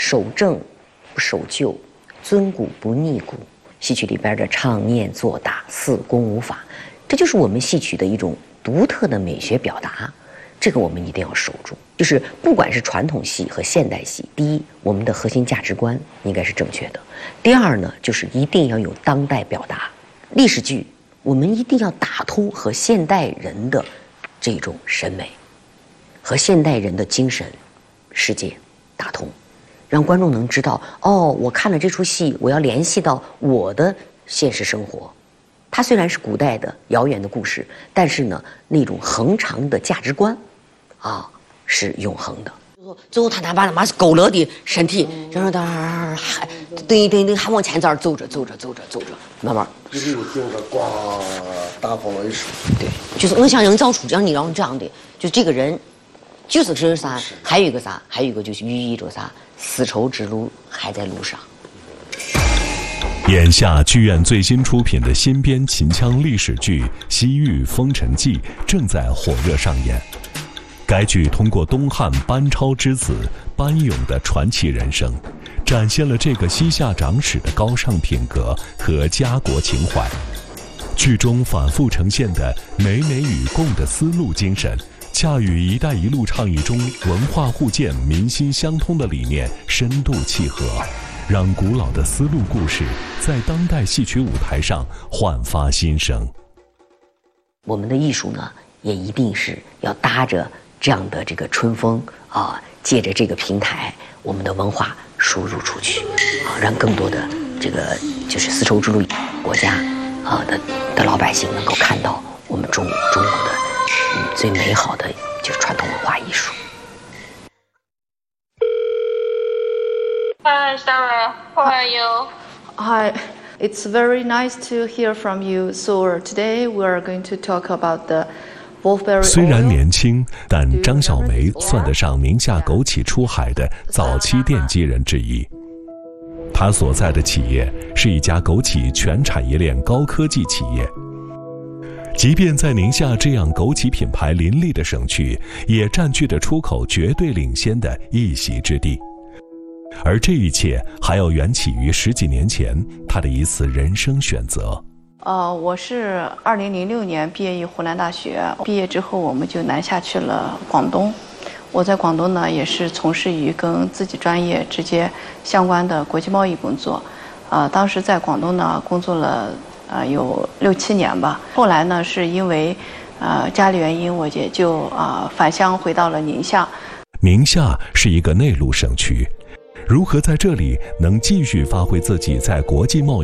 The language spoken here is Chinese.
守正不守旧，尊古不逆古。戏曲里边的唱念做打四功五法，这就是我们戏曲的一种独特的美学表达，这个我们一定要守住。就是不管是传统戏和现代戏，第一，我们的核心价值观应该是正确的；第二呢，就是一定要有当代表达。历史剧我们一定要打通和现代人的这种审美和现代人的精神世界打通，让观众能知道，哦，我看了这出戏，我要联系到我的现实生活。它虽然是古代的遥远的故事，但是呢，那种恒长的价值观啊是永恒的。最后他把他妈是佝偻的身体，然后他还对还往前这儿走着，慢慢就是有听着呱大风一声。 对，就是我想营造出这样这样的，就这个人就是啥，还有一个啥，还有一个就是寓意着啥，丝绸之路还在路上。 眼下剧院最新出品的新编秦腔历史剧《西域风尘记》正在火热上演。该剧通过东汉班超之子班勇的传奇人生，展现了这个西夏长史的高尚品格和家国情怀。剧中反复呈现的美美与共的丝路精神，恰与“一带一路”倡议中文化互鉴、民心相通的理念深度契合，让古老的丝路故事在当代戏曲舞台上焕发新生。 我们的艺术呢，也一定是要搭着这样的这个春风啊，借着这个平台，我们的文化输入出去啊，让更多的这个就是丝绸之路国家啊的老百姓能够看到我们中国的最美好的就是传统文化艺术。 Hi, Sarah. How are you? Hi, it's very nice to hear from you. So today we are going to talk about the wolfberry oil. 虽然年轻，但张小梅算得上宁夏枸杞出海的早期奠基人之一。她所在的企业是一家枸杞全产业链高科技企业。即便在宁夏这样枸杞品牌林立的省区，也占据着出口绝对领先的一席之地。而这一切还要缘起于10几年前他的一次人生选择。 我是2006年毕业于湖南大学，毕业之后我们就南下去了广东。我在广东呢，也是从事于跟自己专业直接相关的国际贸易工作。当时在广东呢工作了有6、7年吧。后来呢，是因为家里原因，我也就返乡回到了宁夏。 宁夏是一个内陆省区，如何在这里能继续发挥自己在国际贸易